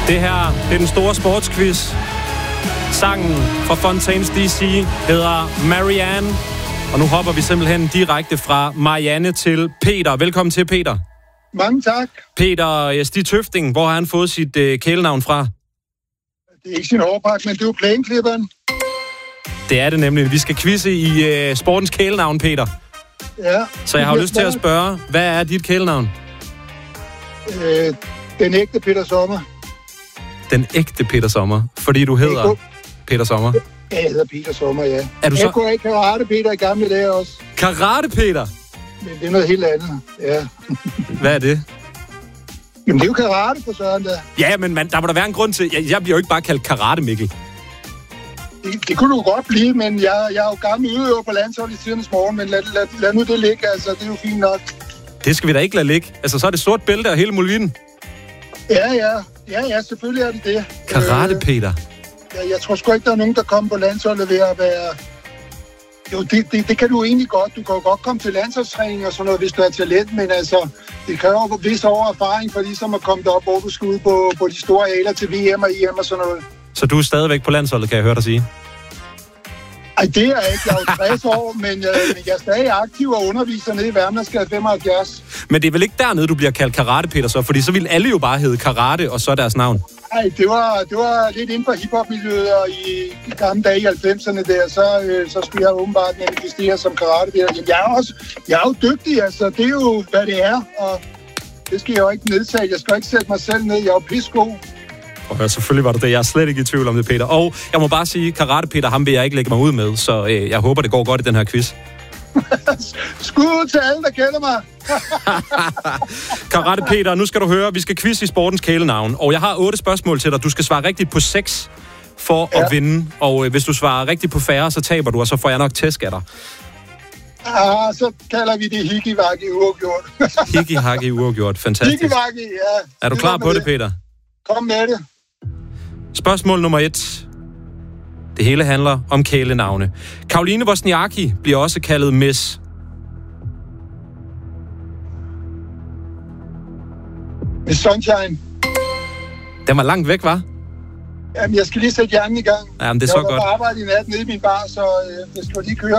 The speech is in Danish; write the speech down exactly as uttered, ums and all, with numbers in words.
Det her, det er den store sportsquiz. Sangen fra Fontaines D C hedder Marianne. Og nu hopper vi simpelthen direkte fra Marianne til Peter. Velkommen til, Peter. Mange tak. Peter Stig Tøfting, hvor har han fået sit øh, kælenavn fra? Det er ikke sin overpakke, men det er jo plæneklipperen. Det er det nemlig. Vi skal quizze i øh, sportens kælenavn, Peter. Ja. Så jeg har jo lyst til at spørge, hvad er dit kælenavn? Øh, den ægte Peter Sommer. Den ægte Peter Sommer, fordi du hedder Peter Sommer? Jeg hedder Peter Sommer, ja. Er du så... Jeg går ikke karate Peter i gamle dage også. Karate Peter? Men det er noget helt andet, ja. Hvad er det? Jamen, det er jo karate for søren der. Ja, men man, der må der være en grund til... Jeg, jeg bliver jo ikke bare kaldt karate, Mikkel. Det, det kunne du godt blive, men jeg, jeg er jo gammel udøver på landsholdet i tidernes morgen, men lad, lad, lad nu det ligge, altså. Det er jo fint nok. Det skal vi da ikke lade ligge. Altså, så er det sort bælte og hele muligheden. Ja, ja. Ja, ja, selvfølgelig er det det. Karate Peter. Jeg, jeg tror sgu ikke, der er nogen, der kommer på landsholdet ved at være... Jo, det, det, det kan du egentlig godt. Du kan jo godt komme til landsholdstræning og sådan noget, hvis du har talent, men altså, det kræver jo vis over erfaring for ligesom at komme derop, hvor du skal ud på, på de store aler til V M og I M og sådan noget. Så du er stadigvæk på landsholdet, kan jeg høre dig sige? Ej, det er jeg ikke. Jeg er jo tres år, men, øh, men jeg er stadig aktiv og underviser nede i Værmlandsgade femoghalvfjerds. Men det er vel ikke dernede, du bliver kaldt Karate Peter så? Fordi så ville alle jo bare hedde Karate, og så deres navn. Nej, det var, det var lidt inden for hiphop-miljøet, og i, i gamle dage i halvfemserne der, så, øh, så skulle jeg åbenbart manifestere som Karate Peter. Jamen, jeg er, også, jeg er jo dygtig, altså. Det er jo, hvad det er, og det skal jeg jo ikke nedtage. Jeg skal ikke sætte mig selv ned. Jeg er jo pissegod. Og selvfølgelig var det det. Jeg er slet ikke i tvivl om det, Peter. Og jeg må bare sige, Karate Peter, ham vil jeg ikke lægge mig ud med, så øh, jeg håber, det går godt i den her quiz. Skud til alle, der kender mig. Karate Peter, nu skal du høre, vi skal quizze i sportens kælenavn. Og jeg har otte spørgsmål til dig. Du skal svare rigtigt på seks for ja. at vinde. Og øh, hvis du svarer rigtigt på færre, så taber du, og så får jeg nok tæsk af dig. Ah, så kalder vi det higgy-waggy uafgjort. Higgy-waggy uafgjort, fantastisk. Higgy-waggy, ja. Er du klar på det, Peter? Kom med det. Spørgsmål nummer et. Det hele handler om kælenavne. Caroline Wozniacki bliver også kaldet Miss. Miss Sunshine. Den var langt væk, hva'? Jamen, jeg skal lige sætte hjernen i gang. Jamen, det er så godt. Jeg var på arbejde i nat nede i min bar, så øh, jeg skal lige køre.